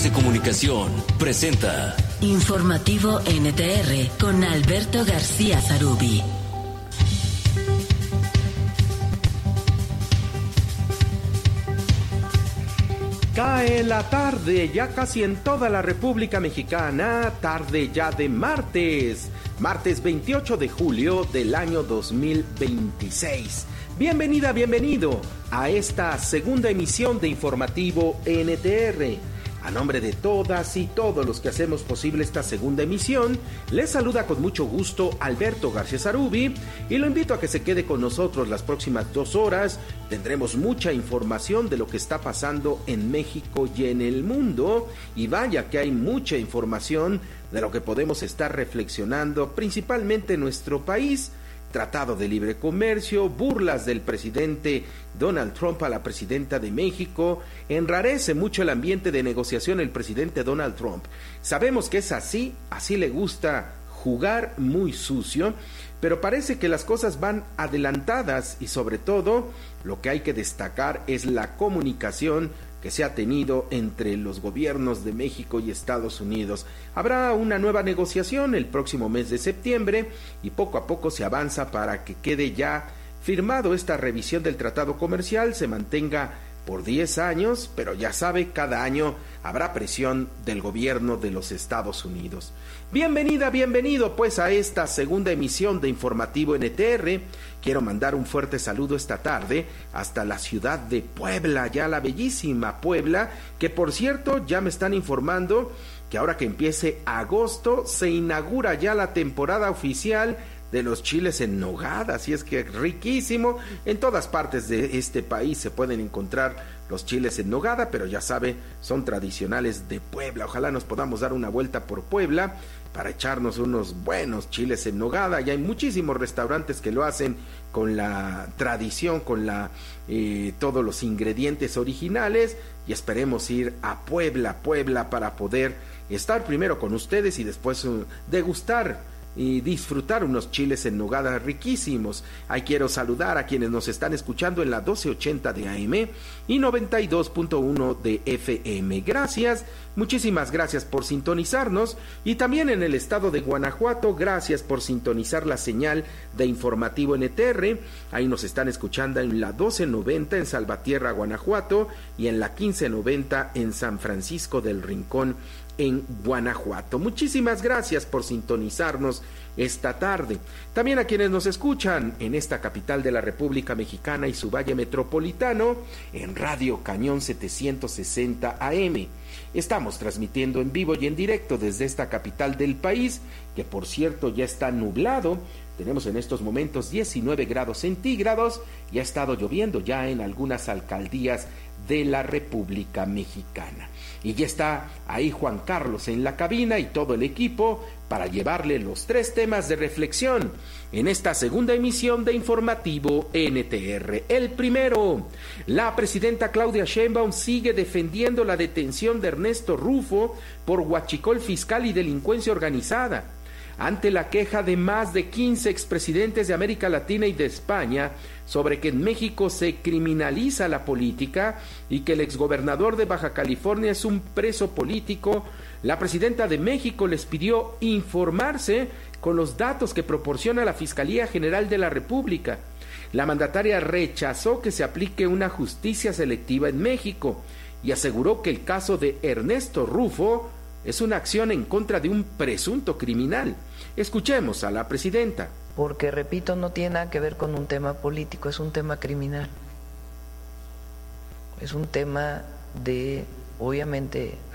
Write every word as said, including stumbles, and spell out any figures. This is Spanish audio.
de Comunicación presenta Informativo N T R con Alberto García Zarubi. Cae la tarde, ya casi en toda la República Mexicana, tarde ya de martes, martes veintiocho de julio del año dos mil veintiséis. Bienvenida, bienvenido a esta segunda emisión de Informativo N T R. A nombre de todas y todos los que hacemos posible esta segunda emisión, les saluda con mucho gusto Alberto García Zarubi y lo invito a que se quede con nosotros las próximas dos horas. Tendremos mucha información de lo que está pasando en México y en el mundo, y vaya que hay mucha información de lo que podemos estar reflexionando, principalmente en nuestro país. Tratado de libre comercio, burlas del presidente Donald Trump a la presidenta de México, enrarece mucho el ambiente de negociación el presidente Donald Trump. Sabemos que es así, así le gusta jugar, muy sucio, pero parece que las cosas van adelantadas y sobre todo lo que hay que destacar es la comunicación que se ha tenido entre los gobiernos de México y Estados Unidos. Habrá una nueva negociación el próximo mes de septiembre y poco a poco se avanza para que quede ya firmado esta revisión del tratado comercial, se mantenga por diez años, pero ya sabe, cada año habrá presión del gobierno de los Estados Unidos. Bienvenida, bienvenido pues a esta segunda emisión de Informativo N T R. Quiero mandar un fuerte saludo esta tarde hasta la ciudad de Puebla, ya la bellísima Puebla, que por cierto ya me están informando que ahora que empiece agosto se inaugura ya la temporada oficial de los chiles en nogada, así es que riquísimo. En todas partes de este país se pueden encontrar los chiles en nogada, pero ya sabe, son tradicionales de Puebla. Ojalá nos podamos dar una vuelta por Puebla para echarnos unos buenos chiles en nogada. Ya hay muchísimos restaurantes que lo hacen con la tradición, con la eh, todos los ingredientes originales, y esperemos ir a Puebla, Puebla para poder estar primero con ustedes y después uh, degustar y disfrutar unos chiles en nogada riquísimos. Ahí quiero saludar a quienes nos están escuchando en la doce ochenta de A M y noventa y dos punto uno de F M. Gracias, muchísimas gracias por sintonizarnos, y también en el estado de Guanajuato, gracias por sintonizar la señal de Informativo N T R. Ahí nos están escuchando en la doce noventa en Salvatierra, Guanajuato, y en la quince noventa en San Francisco del Rincón, en Guanajuato. Muchísimas gracias por sintonizarnos esta tarde. También a quienes nos escuchan en esta capital de la República Mexicana y su valle metropolitano en Radio Cañón setecientos sesenta A M. Estamos transmitiendo en vivo y en directo desde esta capital del país, que por cierto ya está nublado. Tenemos en estos momentos diecinueve grados centígrados y ha estado lloviendo ya en algunas alcaldías de la República Mexicana. Y ya está ahí Juan Carlos en la cabina y todo el equipo para llevarle los tres temas de reflexión en esta segunda emisión de Informativo N T R. El primero, la presidenta Claudia Sheinbaum sigue defendiendo la detención de Ernesto Rufo por huachicol fiscal y delincuencia organizada. Ante la queja de más de quince expresidentes de América Latina y de España sobre que en México se criminaliza la política y que el exgobernador de Baja California es un preso político, la presidenta de México les pidió informarse con los datos que proporciona la Fiscalía General de la República. La mandataria rechazó que se aplique una justicia selectiva en México y aseguró que el caso de Ernesto Rufo es una acción en contra de un presunto criminal. Escuchemos a la presidenta. Porque, repito, no tiene nada que ver con un tema político, es un tema criminal. Es un tema de, obviamente,